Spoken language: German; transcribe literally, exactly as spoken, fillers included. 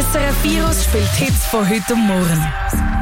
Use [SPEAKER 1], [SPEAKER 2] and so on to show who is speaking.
[SPEAKER 1] S R F Virus spielt Hits von heute und morgen.